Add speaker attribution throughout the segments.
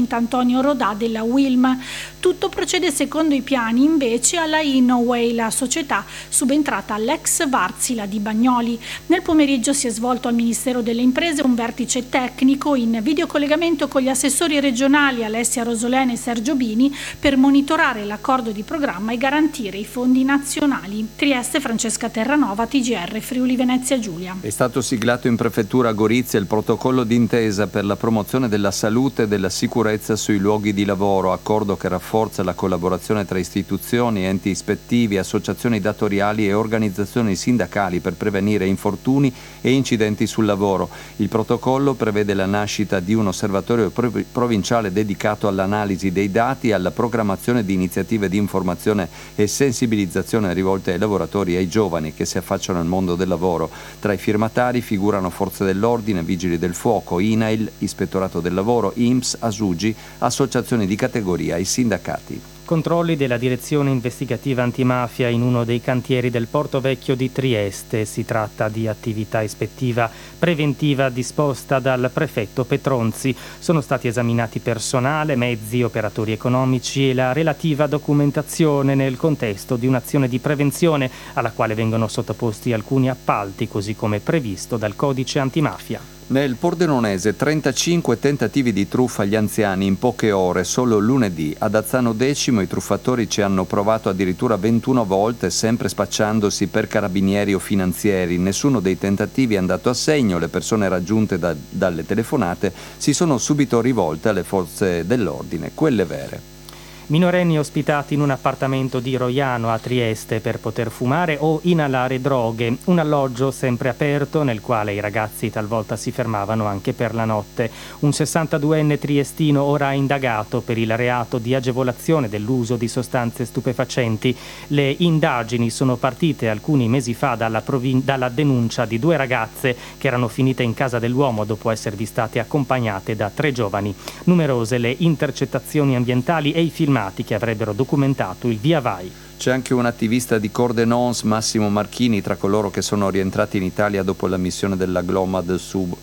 Speaker 1: Antonio Rodà della Wilm. Tutto procede secondo i piani invece alla Innoway, la società subentrata all'ex Varsila di Bagnoli. Nel pomeriggio si è svolto al Ministero delle Imprese un vertice tecnico in videocollegamento con gli assessori regionali Alessia Rosolene e Sergio Bini per monitorare l'accordo di programma e garantire i fondi nazionali. Trieste, Francesca Terranova, TGR Friuli Venezia Giulia.
Speaker 2: È stato siglato in prefettura a Gorizia il protocollo d'intesa per la promozione della salute e della sicurezza sui luoghi di lavoro, accordo che rafforza la collaborazione tra istituzioni, enti ispettivi, associazioni datoriali e organizzazioni sindacali per prevenire infortuni e incidenti sul lavoro. Il protocollo prevede la nascita di un osservatorio provinciale dedicato all'analisi dei dati e alla programmazione di iniziative di informazione e sensibilizzazione rivolte ai lavoratori e ai giovani che si affacciano al mondo del lavoro. Tra i firmatari figurano Forze dell'Ordine, Vigili del Fuoco, INAIL, Ispettorato del Lavoro, INPS, ASUGI, associazioni di categoria e sindacati.
Speaker 3: Controlli della Direzione Investigativa Antimafia in uno dei cantieri del Porto Vecchio di Trieste. Si tratta di attività ispettiva preventiva disposta dal prefetto Petronzi. Sono stati esaminati personale, mezzi, operatori economici e la relativa documentazione nel contesto di un'azione di prevenzione alla quale vengono sottoposti alcuni appalti, così come previsto dal codice antimafia.
Speaker 2: Nel Pordenonese 35 tentativi di truffa agli anziani in poche ore, solo lunedì. Ad Azzano Decimo i truffatori ci hanno provato addirittura 21 volte, sempre spacciandosi per carabinieri o finanzieri. Nessuno dei tentativi è andato a segno, le persone raggiunte dalle telefonate si sono subito rivolte alle forze dell'ordine, quelle vere.
Speaker 3: Minorenni ospitati in un appartamento di Roiano a Trieste per poter fumare o inalare droghe, un alloggio sempre aperto nel quale i ragazzi talvolta si fermavano anche per la notte. Un 62enne triestino ora indagato per il reato di agevolazione dell'uso di sostanze stupefacenti. Le indagini sono partite alcuni mesi fa dalla denuncia di 2 ragazze che erano finite in casa dell'uomo dopo esservi state accompagnate da 3 giovani. Numerose le intercettazioni ambientali e i filmati che avrebbero documentato il via vai.
Speaker 2: C'è anche un attivista di Cordenons, Massimo Marchini, tra coloro che sono rientrati in Italia dopo la missione della Global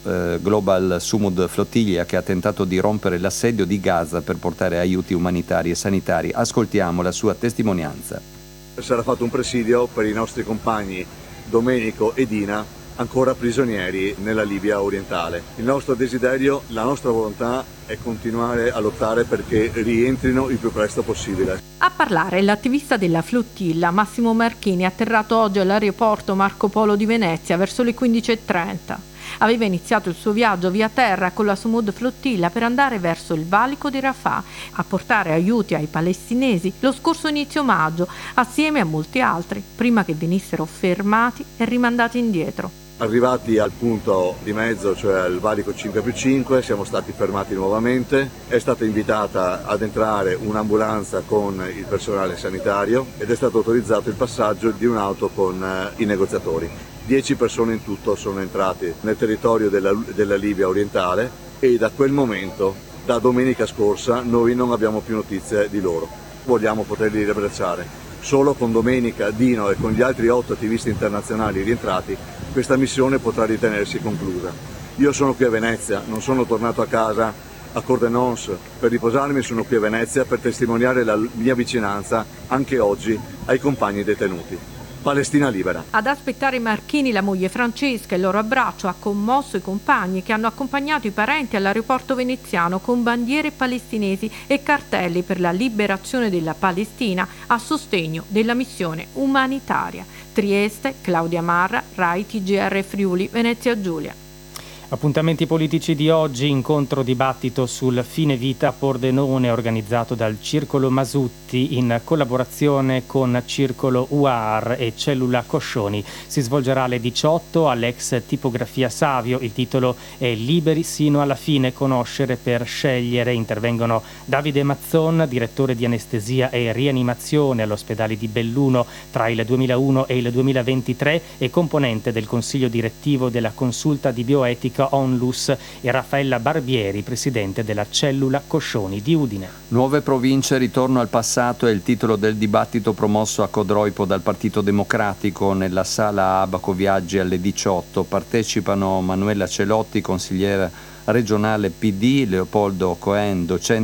Speaker 2: Sumud Flottiglia, che ha tentato di rompere l'assedio di Gaza per portare aiuti umanitari e sanitari. Ascoltiamo la sua testimonianza.
Speaker 4: Sarà fatto un presidio per i nostri compagni Domenico e Dina, ancora prigionieri nella Libia orientale. Il nostro desiderio, la nostra volontà è continuare a lottare perché rientrino il più presto possibile.
Speaker 5: A parlare l'attivista della flottilla Massimo Marchini, atterrato oggi all'aeroporto Marco Polo di Venezia verso le 15:30. Aveva iniziato il suo viaggio via terra con la Sumud Flottilla per andare verso il valico di Rafah a portare aiuti ai palestinesi lo scorso inizio maggio, assieme a molti altri, prima che venissero fermati e rimandati indietro.
Speaker 4: Arrivati al punto di mezzo, cioè al valico 5+5, siamo stati fermati nuovamente, è stata invitata ad entrare un'ambulanza con il personale sanitario ed è stato autorizzato il passaggio di un'auto con i negoziatori. 10 persone in tutto sono entrate nel territorio della Libia orientale e da quel momento, da domenica scorsa, noi non abbiamo più notizie di loro. Vogliamo poterli riabbracciare. Solo con Domenica, Dino e con gli altri 8 attivisti internazionali rientrati questa missione potrà ritenersi conclusa. Io sono qui a Venezia, non sono tornato a casa a Cordenons per riposarmi, sono qui a Venezia per testimoniare la mia vicinanza anche oggi ai compagni detenuti. Palestina libera.
Speaker 5: Ad aspettare Marchini la moglie Francesca, il loro abbraccio ha commosso i compagni che hanno accompagnato i parenti all'aeroporto veneziano con bandiere palestinesi e cartelli per la liberazione della Palestina a sostegno della missione umanitaria. Trieste, Claudia Marra, Rai TGR Friuli Venezia Giulia.
Speaker 3: Appuntamenti politici di oggi, incontro dibattito sul fine vita a Pordenone organizzato dal Circolo Masutti in collaborazione con Circolo UAR e Cellula Coscioni. Si svolgerà alle 18 all'ex Tipografia Savio. Il titolo è Liberi sino alla fine, conoscere per scegliere. Intervengono Davide Mazzon, direttore di anestesia e rianimazione all'ospedale di Belluno tra il 2001 e il 2023 e componente del consiglio direttivo della consulta di bioetica Onlus, e Raffaella Barbieri, presidente della Cellula Coscioni di Udine.
Speaker 2: Nuove province, ritorno al passato è il titolo del dibattito promosso a Codroipo dal Partito Democratico nella sala Abaco Viaggi alle 18. Partecipano Manuela Celotti, consigliera regionale PD, Leopoldo Cohen, docente